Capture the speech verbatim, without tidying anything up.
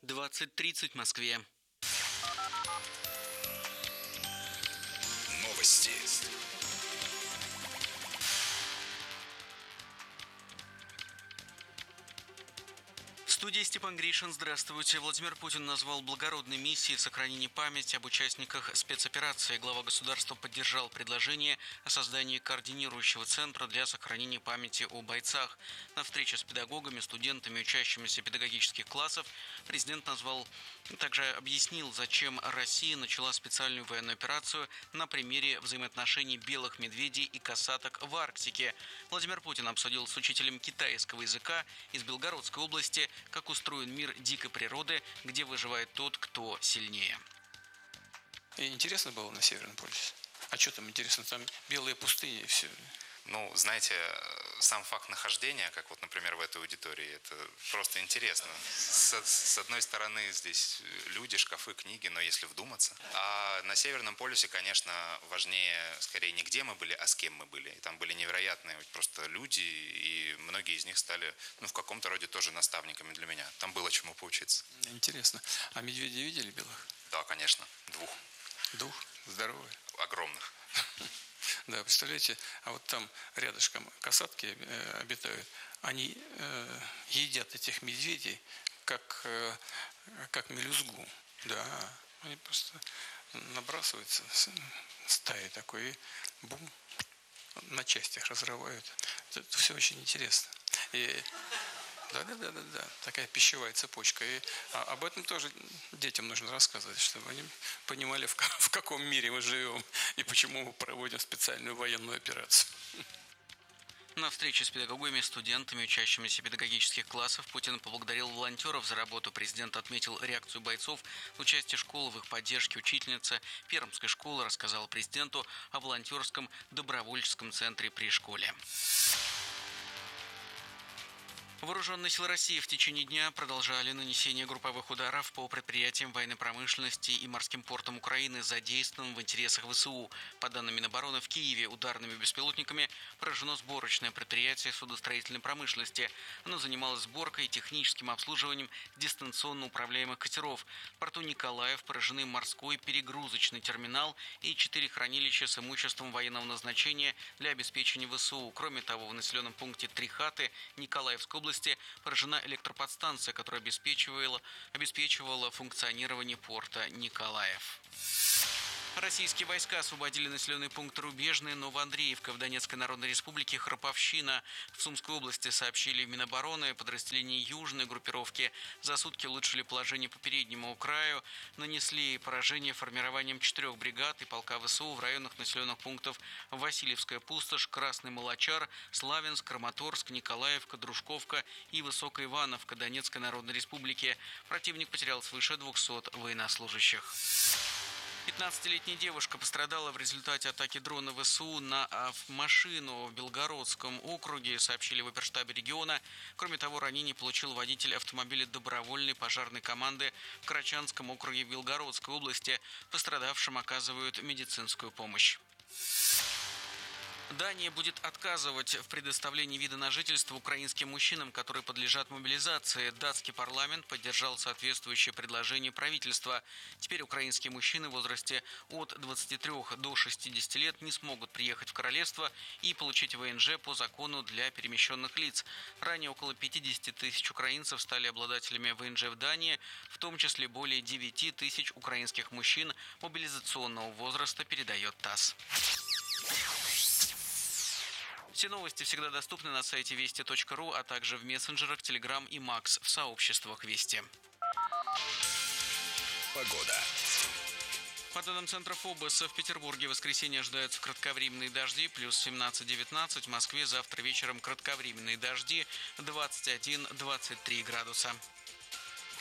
двадцать тридцать в Москве. Новости. В студии Степан Гришин. Здравствуйте. Владимир Путин назвал благородной миссией сохранения памяти об участниках спецоперации. Глава государства поддержал предложение о создании координирующего центра для сохранения памяти о бойцах. На встрече с педагогами, студентами, учащимися педагогических классов президент назвал, также объяснил, зачем Россия начала специальную военную операцию на примере взаимоотношений белых медведей и косаток в Арктике. Владимир Путин обсудил с учителем китайского языка из Белгородской области, как устроен мир дикой природы, где выживает тот, кто сильнее. И интересно было на Северном полюсе? А что там интересно? Там белые пустыни и все. Ну, знаете, сам факт нахождения, как вот, например, в этой аудитории, это просто интересно. С, с одной стороны, здесь люди, шкафы, книги, но если вдуматься. А на Северном полюсе, конечно, важнее скорее не где мы были, а с кем мы были. И там были невероятные просто люди, и многие из них стали, ну, в каком-то роде тоже наставниками для меня. Там было чему поучиться. Интересно. А медведей видели белых? Да, конечно. Двух. Двух? Здоровые? Огромных. Да, представляете, а вот там рядышком касатки э, обитают, они э, едят этих медведей как, э, как мелюзгу. Да, они просто набрасываются стаей такой, и бум, на частях разрывают. Это все очень интересно. И Да, да, да, да, да. Такая пищевая цепочка. И а, об этом тоже детям нужно рассказывать, чтобы они понимали, в, в каком мире мы живем и почему мы проводим специальную военную операцию. На встрече с педагогами, студентами, учащимися педагогических классов Путин поблагодарил волонтеров за работу. Президент отметил реакцию бойцов, участие школы в их поддержке. Учительница Пермской школы рассказала президенту о волонтерском добровольческом центре при школе. Вооруженные силы России в течение дня продолжали нанесение групповых ударов по предприятиям военной промышленности и морским портам Украины, задействованным в интересах ВСУ. По данным Минобороны, в Киеве ударными беспилотниками поражено сборочное предприятие судостроительной промышленности. Оно занималось сборкой и техническим обслуживанием дистанционно управляемых катеров. В порту Николаев поражены морской перегрузочный терминал и четыре хранилища с имуществом военного назначения для обеспечения ВСУ. Кроме того, в населенном пункте Трихаты Николаевской области поражена электроподстанция, которая обеспечивала, обеспечивала функционирование порта Николаев. Российские войска освободили населенный пункт Рубежный, Новоандреевка в Донецкой Народной Республике, Храповщина. В Сумской области сообщили в Минобороны, подразделения южной группировки за сутки улучшили положение по переднему краю, нанесли поражение формированием четырех бригад и полка ВСУ в районах населенных пунктов Васильевская пустошь, Красный Молочар, Славянск, Краматорск, Николаевка, Дружковка и Высокая Ивановка Донецкой Народной Республики. Противник потерял свыше двухсот военнослужащих. пятнадцатилетняя девушка пострадала в результате атаки дрона ВСУ на машину в Белгородском округе, сообщили в оперштабе региона. Кроме того, ранение получил водитель автомобиля добровольной пожарной команды в Карачанском округе в Белгородской области. Пострадавшим оказывают медицинскую помощь. Дания будет отказывать в предоставлении вида на жительство украинским мужчинам, которые подлежат мобилизации. Датский парламент поддержал соответствующее предложение правительства. Теперь украинские мужчины в возрасте от двадцати трёх до шестидесяти лет не смогут приехать в королевство и получить ВНЖ по закону для перемещенных лиц. Ранее около пятидесяти тысяч украинцев стали обладателями ВНЖ в Дании, в том числе более девяти тысяч украинских мужчин мобилизационного возраста, передает ТАСС. Все новости всегда доступны на сайте вести точка ру, а также в мессенджерах Telegram и Макс в сообществах Вести. Погода. По данным Центра ФОБОС, в Петербурге в воскресенье ожидаются кратковременные дожди, плюс семнадцать-девятнадцать, в Москве завтра вечером кратковременные дожди, двадцать один - двадцать три градуса.